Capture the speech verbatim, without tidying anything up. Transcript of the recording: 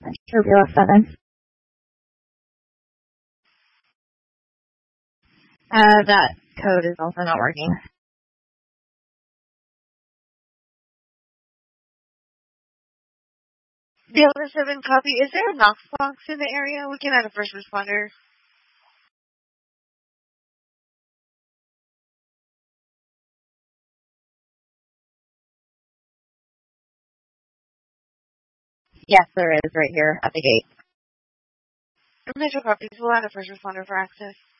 Turbulence seven. Uh, that code is also not working. Delta seven copy. Is there a Knox box in the area? We can add a first responder. Yes, there is right here at the gate. Metro copies. We'll add a first responder for access.